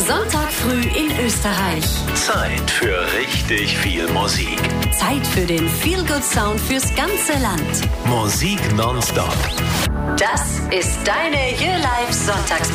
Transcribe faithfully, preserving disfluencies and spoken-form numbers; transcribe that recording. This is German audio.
Sonntag früh in Österreich. Zeit für richtig viel Musik. Zeit für den Feel-Good-Sound fürs ganze Land. Musik nonstop. Das ist deine Your Life Sonntags